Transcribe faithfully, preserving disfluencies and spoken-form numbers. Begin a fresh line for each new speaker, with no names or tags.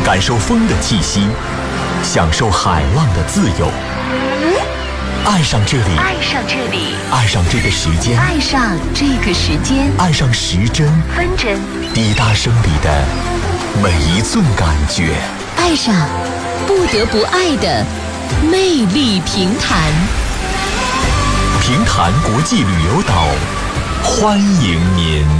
感受风的气息，享受海浪的自由。爱上这里，
爱上这里，
爱上这个时间，
爱上这个时间，
爱上时针
分针
滴答声里的每一寸感觉，
爱上不得不爱的魅力平潭。
平潭国际旅游岛，欢迎您。